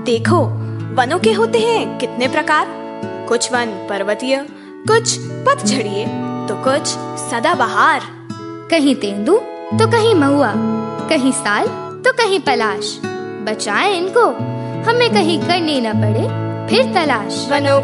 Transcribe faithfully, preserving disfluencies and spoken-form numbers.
देखो, वनों के होते हैं कितने प्रकार। कुछ वन पर्वतीय, कुछ पतझड़िए, तो कुछ सदाबहार। कहीं तेंदू तो कहीं महुआ, कहीं साल तो कहीं पलाश। बचाएं इनको, हमें कहीं करनी न पड़े फिर तलाश। वनों